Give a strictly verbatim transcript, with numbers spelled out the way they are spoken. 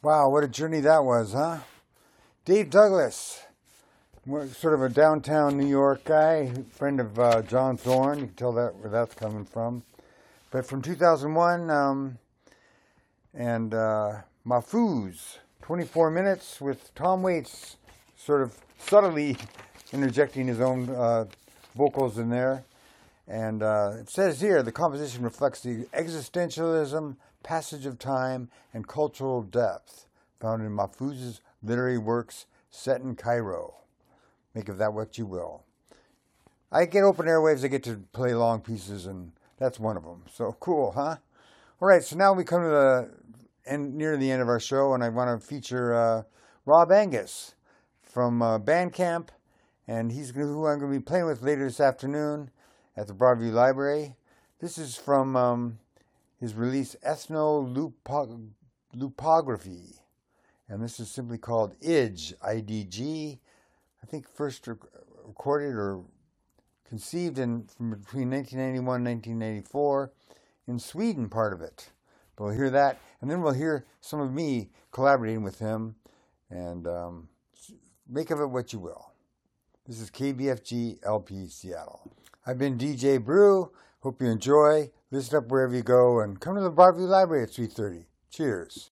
Wow, what a journey that was, huh? Dave Douglas, sort of a downtown New York guy, friend of uh, John Thorne. You can tell that where that's coming from. But from two thousand one, um, and uh, Mahfouz, twenty-four minutes with Tom Waits sort of subtly interjecting his own uh, vocals in there. And uh, it says here, the composition reflects the existentialism, passage of time, and cultural depth found in Mahfouz's literary works set in Cairo. Make of that what you will. I get open airwaves, I get to play long pieces, and that's one of them. So cool, huh? All right, so now we come to the end, near the end of our show, and I want to feature uh, Rob Angus from uh, Bandcamp, and he's who I'm going to be playing with later this afternoon at the Broadview Library. This is from um, his release Ethnolupography, and this is simply called I D G, I D G. I think first rec- recorded or conceived in from between nineteen ninety-one and nineteen ninety-four in Sweden, part of it. But we'll hear that, and then we'll hear some of me collaborating with him, and um, make of it what you will. This is K B F G L P Seattle. I've been D J Brew. Hope you enjoy. Listen up wherever you go, and come to the Broadview Library at three thirty. Cheers.